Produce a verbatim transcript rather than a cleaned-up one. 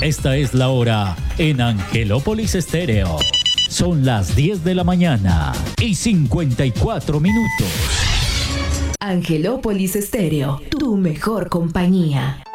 Esta es la hora en Angelópolis Estéreo. Son las diez de la mañana y cincuenta y cuatro minutos. Angelópolis Estéreo, tu mejor compañía.